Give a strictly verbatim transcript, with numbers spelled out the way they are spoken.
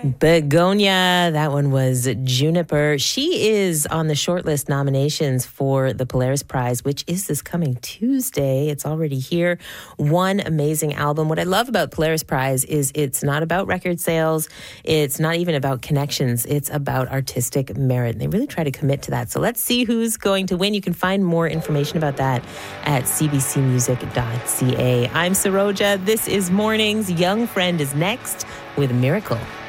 Begonia, that one was Juniper. She is on the shortlist nominations for the Polaris Prize, which is this coming Tuesday. It's already here. One amazing album. What I love about Polaris Prize is it's not about record sales. It's not even about connections. It's about artistic merit. And they really try to commit to that. So let's see who's going to win. You can find more information about that at c b c music dot c a. I'm Saroja. This is Mornings. Young Friend is next with Miracle.